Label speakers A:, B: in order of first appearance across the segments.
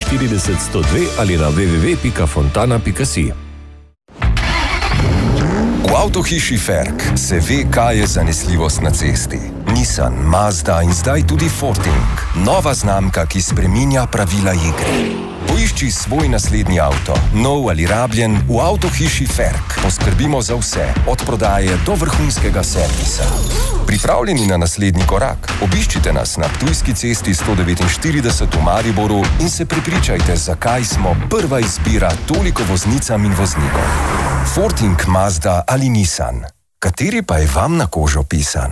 A: 49 102 ali na www.fontana.si.
B: V avtohiši Ferk se ve, kaj je zanesljivost na cesti. Nissan, Mazda in zdaj tudi Forting. Nova znamka, ki spreminja pravila igre. Poišči svoj naslednji avto, nov ali rabljen, v avtohiši Ferk. Poskrbimo za vse, od prodaje do vrhunskega servisa. Pripravljeni na naslednji korak? Obiščite nas na Ptujski cesti 149 v Mariboru in se prepričajte, zakaj smo prva izbira toliko voznicam in voznikom. Forting, Mazda ali Nissan. Kateri pa je vam na kožo pisan?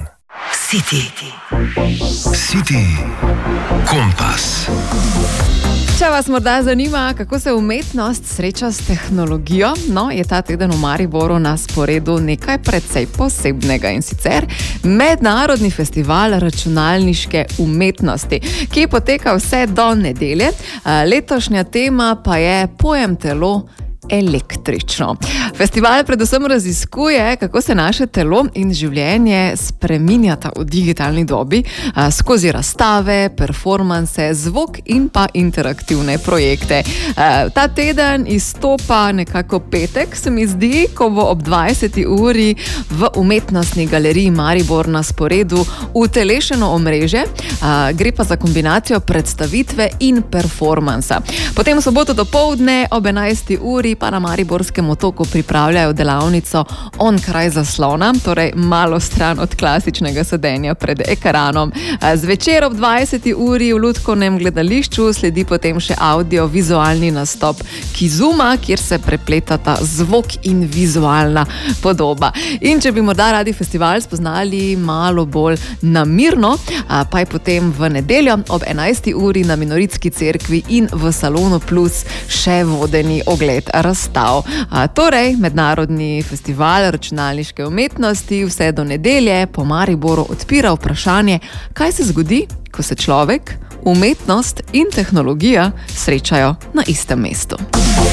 C: City Kompas.
D: Če vas morda zanima, kako se umetnost sreča s tehnologijo, je ta teden v Mariboru na sporedu nekaj precej posebnega, in sicer Mednarodni festival računalniške umetnosti, ki poteka vse do nedelje. Letošnja tema pa je pojem telo električno. Festival predvsem raziskuje, kako se naše telo in življenje spreminjata v digitalni dobi skozi razstave, performanse, zvok in pa interaktivne projekte. Ta teden izstopa nekako petek, se mi zdi, ko bo ob 20. uri v Umetnostni galeriji Maribor na sporedu utelešeno omrežje. Gre pa za kombinacijo predstavitve in performansa. Potem v soboto dopoldne ob 11. uri pa na Mariborskem otoku pripravljajo delavnico onkraj zaslona, torej malo stran od klasičnega sedenja pred ekranom. Zvečer ob 20. uri v Lutkovnem gledališču sledi potem še audio-vizualni nastop Kizuma, kjer se prepletata zvok in vizualna podoba. In če bi morda radi festival spoznali malo bolj namirno, pa je potem v nedeljo ob 11. uri na Minoritski cerkvi in v Salonu Plus še vodeni ogled razstav. Torej, Mednarodni festival računalniške umetnosti vse do nedelje po Mariboru odpira vprašanje, kaj se zgodi, ko se človek, umetnost in tehnologija srečajo na istem mestu.